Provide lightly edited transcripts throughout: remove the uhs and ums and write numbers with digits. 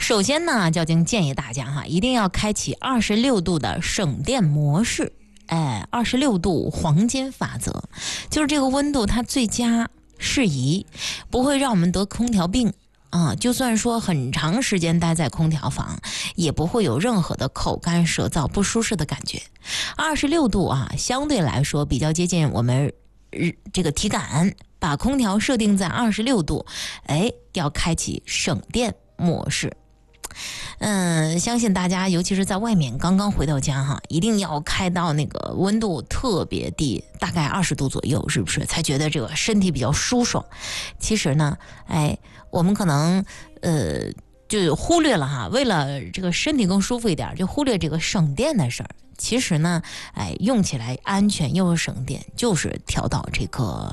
首先呢，交警建议大家哈，一定要开启26度的省电模式。26度黄金法则，就是这个温度它最佳适宜，不会让我们得空调病啊。就算说很长时间待在空调房，也不会有任何的口干舌燥不舒适的感觉。26度啊，相对来说比较接近我们这个体感，把空调设定在26度，要开启省电模式。相信大家尤其是在外面刚刚回到家哈，一定要开到那个温度特别低，大概20度左右，是不是才觉得这个身体比较舒爽？其实呢，我们可能就忽略了哈，为了这个身体更舒服一点，就忽略这个省电的事儿。其实呢，用起来安全又省电，就是调到这个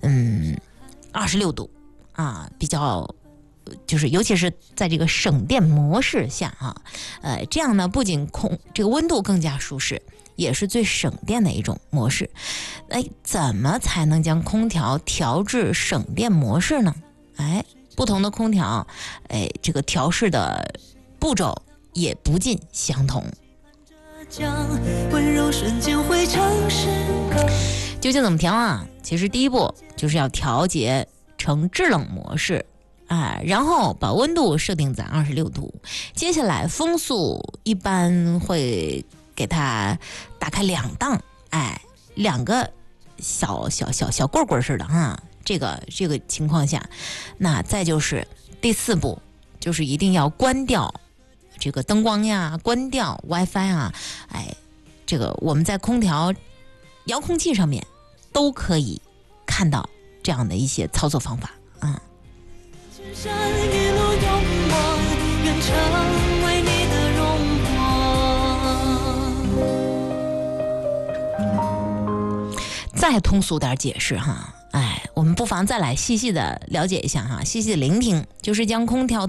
26度啊，比较。就是尤其是在这个省电模式下啊，这样呢不仅这个温度更加舒适，也是最省电的一种模式。怎么才能将空调调至省电模式呢？不同的空调，这个调试的步骤也不尽相同。究竟怎么调啊？其实第一步就是要调节成制冷模式。然后把温度设定在26度，接下来风速一般会给它打开2档，2个小棍棍似的哈。这个情况下，那再就是第4步，就是一定要关掉这个灯光呀，关掉 WiFi 啊，这个我们在空调遥控器上面都可以看到这样的一些操作方法啊。再通俗点解释哈，我们不妨再来细细的了解一下哈，细细的聆听，就是将空调